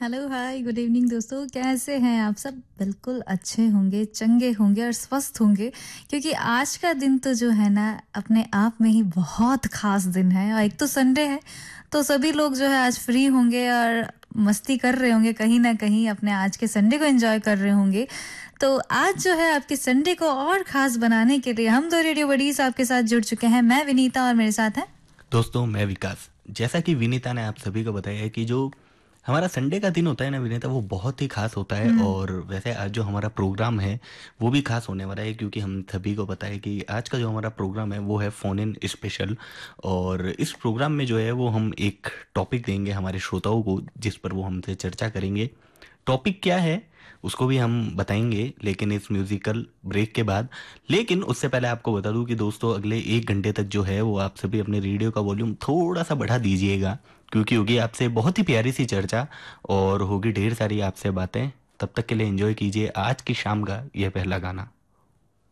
Hello hi good evening दोस्तों, कैसे हैं आप सब? बिल्कुल अच्छे होंगे, चंगे होंगे और स्वस्थ होंगे, क्योंकि आज का दिन तो जो है ना अपने आप में ही बहुत खास दिन है। और एक तो संडे है, तो सभी लोग जो है आज फ्री होंगे और मस्ती कर रहे होंगे, कहीं ना कहीं अपने आज के संडे को एंजॉय कर रहे होंगे। तो आज जो है आपके संडे को और खास बनाने के लिए हम दो रेडियो बडीज आपके साथ जुड़ चुके हैं। मैं विनीता और मेरे साथ है दोस्तों मैं विकास। जैसा कि विनीता ने आप सभी को बताया है कि जो हमारा संडे का दिन होता है ना विनीता, वो बहुत ही खास होता है। हम्म। और वैसे आज जो हमारा प्रोग्राम है वो भी खास होने वाला है, क्योंकि हम सभी को पता है कि आज का जो हमारा प्रोग्राम है वो है फोन इन स्पेशल। और इस प्रोग्राम में जो है वो हम एक टॉपिक देंगे हमारे श्रोताओं को, जिस पर वो हमसे चर्चा करेंगे। टॉपिक क्या है उसको भी हम बताएंगे, लेकिन इस म्यूजिकल ब्रेक के बाद। लेकिन उससे पहले आपको बता दूं कि दोस्तों अगले 1 घंटे तक जो है वो आप सभी अपने रेडियो का वॉल्यूम थोड़ा सा बढ़ा दीजिएगा, क्योंकि होगी आपसे बहुत ही प्यारी सी चर्चा और होगी ढेर सारी आपसे बातें। तब तक के लिए एंजॉय कीजिए आज की शाम का यह पहला गाना।